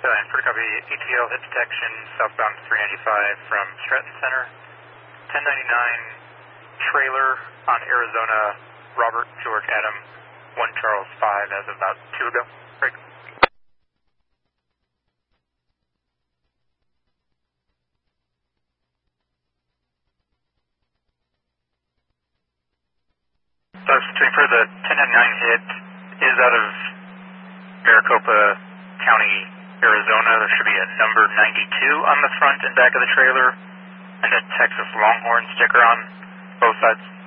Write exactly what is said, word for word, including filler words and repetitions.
And for copy, A T L hit detection, southbound three ninety-five from Stratton Center. ten ninety-nine trailer on Arizona, Robert George Adam, one Charles five as of about two ago. Break. So to infer, the ten ninety-nine hit is out of Maricopa County, Arizona. There should be a number ninety-two on the front and back of the trailer and a Texas Longhorn sticker on both sides.